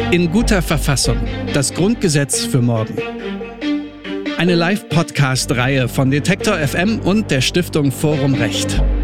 In guter Verfassung. Das Grundgesetz für morgen. Eine Live-Podcast-Reihe von Detektor FM und der Stiftung Forum Recht.